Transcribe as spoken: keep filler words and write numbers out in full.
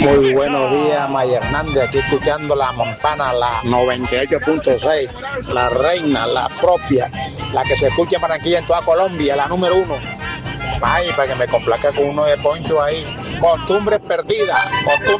Muy buenos días, Maya Hernández, aquí escuchando la Montana, la noventa y ocho punto seis, la reina, la propia, la que se escucha en Barranquilla en toda Colombia, la número uno. Ay, para que me complazca con uno de Poncho ahí. Costumbres perdidas, costumbres